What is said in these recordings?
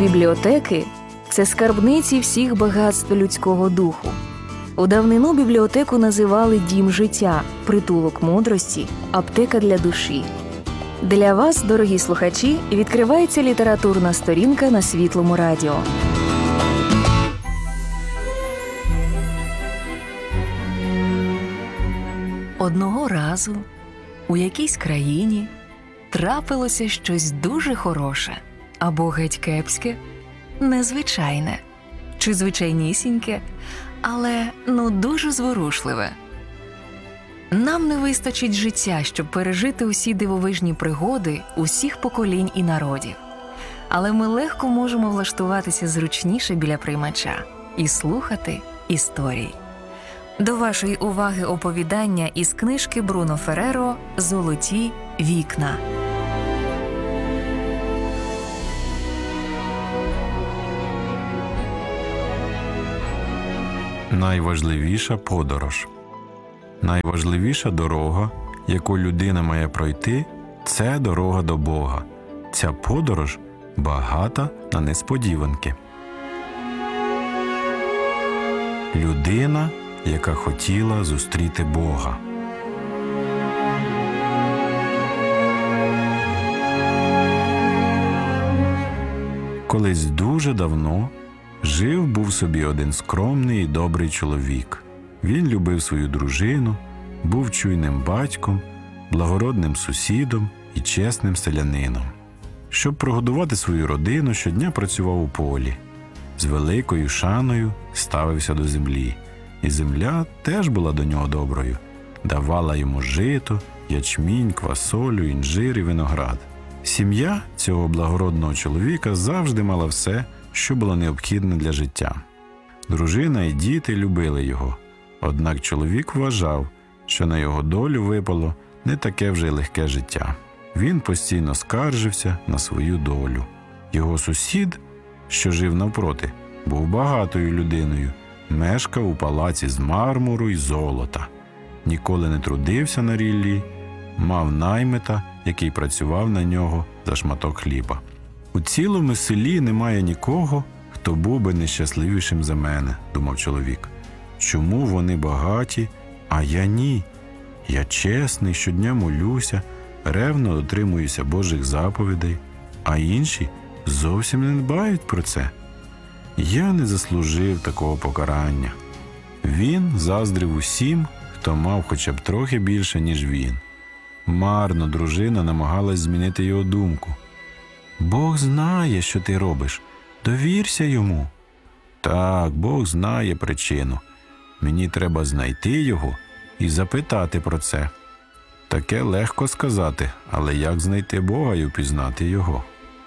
Бібліотеки – це скарбниці всіх багатств людського духу. У давнину бібліотеку називали дім життя, притулок мудрості, аптека для душі. Для вас, дорогі слухачі, відкривається літературна сторінка на Світлому радіо. Одного разу у якійсь країні трапилося щось дуже хороше, або геть кепське, незвичайне, чи звичайнісіньке, але дуже зворушливе. Нам не вистачить життя, щоб пережити усі дивовижні пригоди усіх поколінь і народів. Але ми легко можемо влаштуватися зручніше біля приймача і слухати історії. До вашої уваги оповідання із книжки Бруно Ферреро «Золоті вікна». Найважливіша подорож. Найважливіша дорога, яку людина має пройти, це дорога до Бога. Ця подорож багата на несподіванки. Людина, яка хотіла зустріти Бога. Колись дуже давно жив-був собі один скромний і добрий чоловік. Він любив свою дружину, був чуйним батьком, благородним сусідом і чесним селянином. Щоб прогодувати свою родину, щодня працював у полі. З великою шаною ставився до землі. І земля теж була до нього доброю. Давала йому жито, ячмінь, квасолю, інжир і виноград. Сім'я цього благородного чоловіка завжди мала все, що було необхідне для життя. Дружина і діти любили його. Однак чоловік вважав, що на його долю випало не таке вже й легке життя. Він постійно скаржився на свою долю. Його сусід, що жив навпроти, був багатою людиною, мешкав у палаці з мармуру й золота. Ніколи не трудився на ріллі, мав наймита, який працював на нього за шматок хліба. У цілому селі немає нікого, хто був би нещасливішим за мене, думав чоловік. Чому вони багаті, а я ні? Я чесний, щодня молюся, ревно дотримуюся Божих заповідей, а інші зовсім не дбають про це. Я не заслужив такого покарання. Він заздрив усім, хто мав хоча б трохи більше, ніж він. Марно дружина намагалась змінити його думку. Бог знає, що ти робиш. Довірся йому. Так, Бог знає причину. Мені треба знайти його і запитати про це. Таке легко сказати, але як знайти Бога і впізнати його?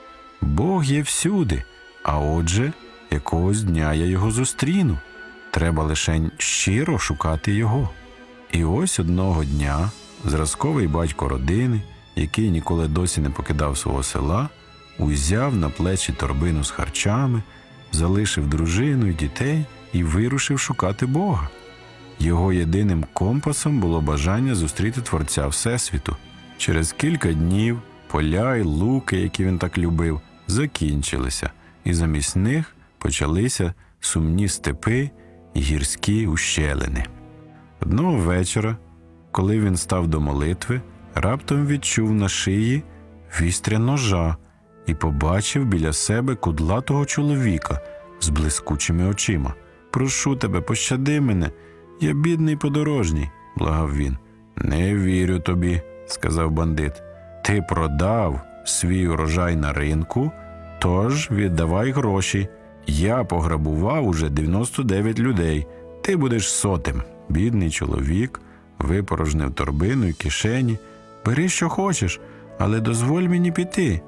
Бог є всюди, а отже, якогось дня я його зустріну. Треба лише щиро шукати його. І ось одного дня зразковий батько родини, який ніколи досі не покидав свого села, узяв на плечі торбину з харчами, залишив дружину і дітей і вирушив шукати Бога. Його єдиним компасом було бажання зустріти Творця Всесвіту. Через кілька днів поля й луки, які він так любив, закінчилися, і замість них почалися сумні степи і гірські ущелини. Одного вечора, коли він став до молитви, раптом відчув на шиї вістря ножа і побачив біля себе кудлатого чоловіка з блискучими очима. «Прошу тебе, пощади мене, я бідний подорожній», – благав він. «Не вірю тобі», – сказав бандит. «Ти продав свій урожай на ринку, тож віддавай гроші. Я пограбував уже 99 людей, ти будеш 100-м». Бідний чоловік випорожнив торбину й кишені. «Бери, що хочеш, але дозволь мені піти.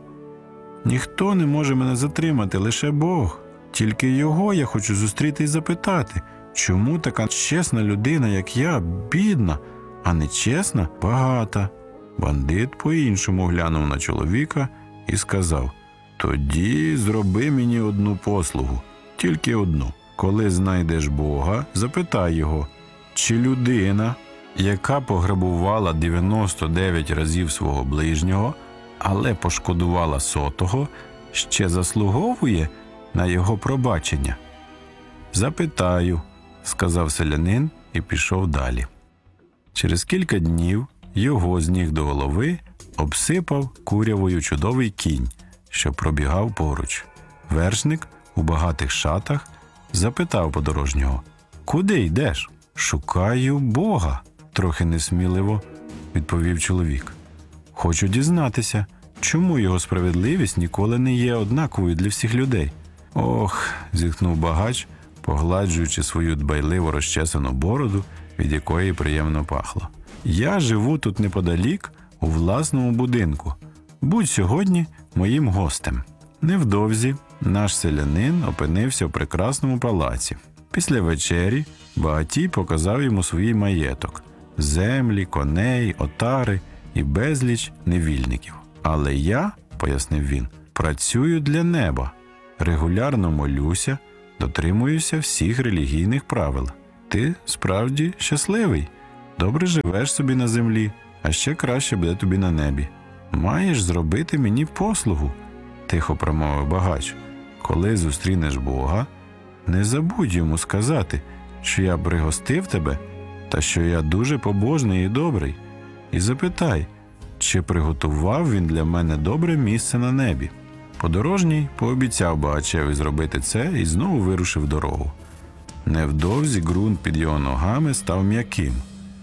Ніхто не може мене затримати, лише Бог. Тільки його я хочу зустріти і запитати, чому така чесна людина, як я, бідна, а нечесна – багата». Бандит по-іншому глянув на чоловіка і сказав: «Тоді зроби мені одну послугу, тільки одну. Коли знайдеш Бога, запитай його, чи людина, яка пограбувала 99 разів свого ближнього, але пошкодувала 100-го, ще заслуговує на його пробачення? Запитаю, сказав селянин і пішов далі. Через кілька днів його з ніг до голови обсипав курявою чудовий кінь, що пробігав поруч. Вершник у багатих шатах запитав подорожнього: «Куди йдеш?» «Шукаю Бога», – трохи несміливо відповів чоловік. «Хочу дізнатися, чому його справедливість ніколи не є однаковою для всіх людей?» «Ох», – зітхнув багач, погладжуючи свою дбайливо розчесану бороду, від якої приємно пахло. «Я живу тут неподалік, у власному будинку. Будь сьогодні моїм гостем». Невдовзі наш селянин опинився в прекрасному палаці. Після вечері багатій показав йому свій маєток – землі, коней, отари і безліч невільників. «Але я, – пояснив він, – працюю для неба, регулярно молюся, дотримуюся всіх релігійних правил. Ти справді щасливий, добре живеш собі на землі, а ще краще буде тобі на небі. Маєш зробити мені послугу», – тихо промовив багач. «Коли зустрінеш Бога, не забудь йому сказати, що я пригостив тебе та що я дуже побожний і добрий. І запитай, чи приготував він для мене добре місце на небі». Подорожній пообіцяв багачеві зробити це і знову вирушив дорогу. Невдовзі ґрунт під його ногами став м'яким,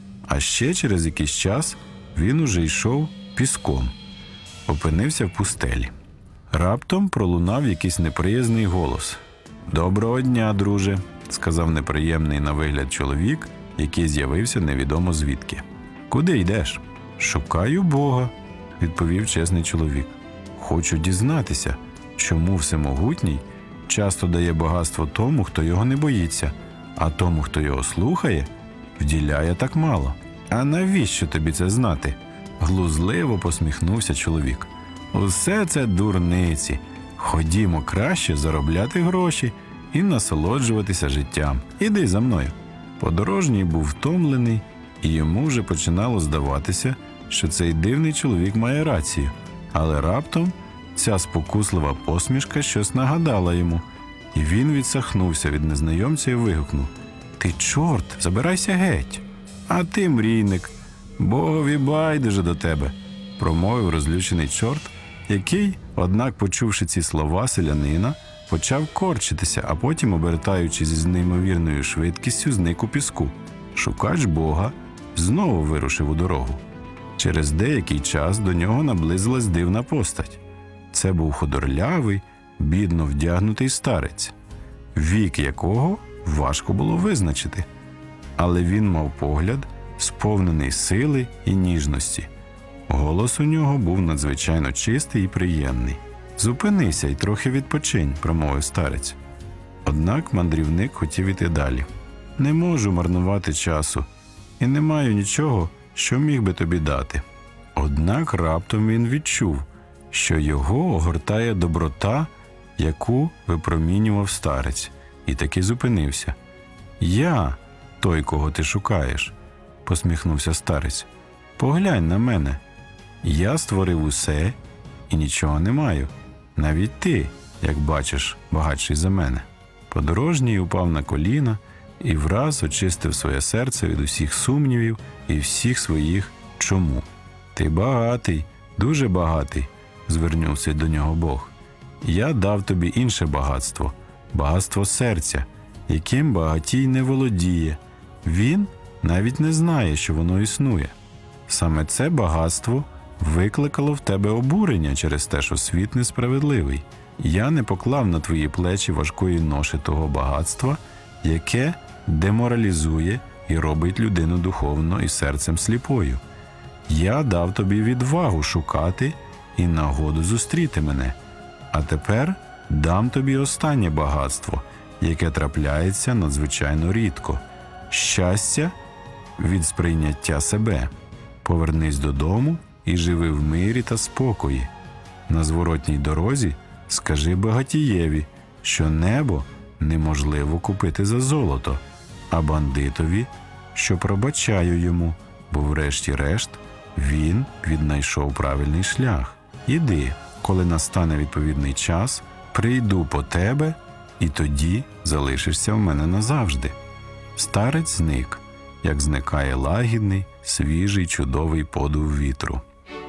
а ще через якийсь час він уже йшов піском. Опинився в пустелі. Раптом пролунав якийсь неприязний голос. «Доброго дня, друже», – сказав неприємний на вигляд чоловік, який з'явився невідомо звідки. «Куди йдеш?» «Шукаю Бога», – відповів чесний чоловік. «Хочу дізнатися, чому Всемогутній часто дає багатство тому, хто його не боїться, а тому, хто його слухає, вділяє так мало». «А навіщо тобі це знати?» – глузливо посміхнувся чоловік. «Усе це дурниці. Ходімо краще заробляти гроші і насолоджуватися життям. Іди за мною». Подорожній був втомлений, і йому вже починало здаватися, що цей дивний чоловік має рацію. Але раптом ця спокуслива посмішка щось нагадала йому, і він відсахнувся від незнайомця і вигукнув: «Ти чорт, забирайся геть!» «А ти, мрійник, Богові байдуже до тебе», – промовив розлючений чорт, який, однак, почувши ці слова селянина, почав корчитися, а потім, обертаючись з неймовірною швидкістю, зник у піску. Шукач Бога знову вирушив у дорогу. Через деякий час до нього наблизилась дивна постать. Це був худорлявий, бідно вдягнутий старець, вік якого важко було визначити. Але він мав погляд, сповнений сили і ніжності. Голос у нього був надзвичайно чистий і приємний. «Зупинися й трохи відпочинь», – промовив старець. Однак мандрівник хотів іти далі. «Не можу марнувати часу, і не маю нічого, що міг би тобі дати». Однак раптом він відчув, що його огортає доброта, яку випромінював старець, і таки зупинився. «Я той, кого ти шукаєш», – посміхнувся старець. «Поглянь на мене. Я створив усе і нічого не маю. Навіть ти, як бачиш, багатший за мене». Подорожній упав на коліна і враз очистив своє серце від усіх сумнівів і всіх своїх «чому». «Ти багатий, дуже багатий», – звернувся до нього Бог. «Я дав тобі інше багатство – багатство серця, яким багатій не володіє. Він навіть не знає, що воно існує. Саме це багатство викликало в тебе обурення через те, що світ несправедливий. Я не поклав на твої плечі важкої ноші того багатства, яке деморалізує і робить людину духовно і серцем сліпою. Я дав тобі відвагу шукати і нагоду зустріти мене. А тепер дам тобі останнє багатство, яке трапляється надзвичайно рідко – щастя від сприйняття себе. Повернись додому і живи в мирі та спокої. На зворотній дорозі скажи багатієві, що небо неможливо купити за золото, а бандитові, що пробачаю йому, бо врешті-решт він віднайшов правильний шлях. Іди, коли настане відповідний час, прийду по тебе, і тоді залишишся в мене назавжди. Старець зник, як зникає лагідний, свіжий, чудовий подув вітру.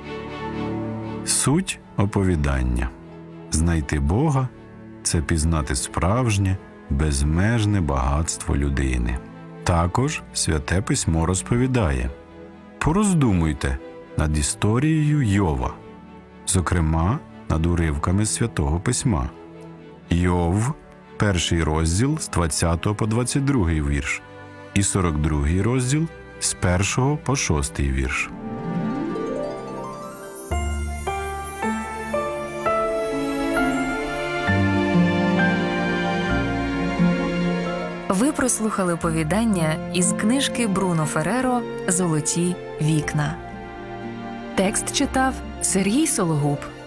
Суть оповідання. Знайти Бога – це пізнати справжнє, безмежне багатство людини. Також Святе Письмо розповідає: пороздумуйте над історією Йова, зокрема, над уривками Святого Письма. Йов, 1 розділ з 20 по 22 вірш і 42 розділ з 1 по 6 вірш. Ви прослухали оповідання із книжки Бруно Ферреро «Золоті вікна». Текст читав Сергій Сологуб.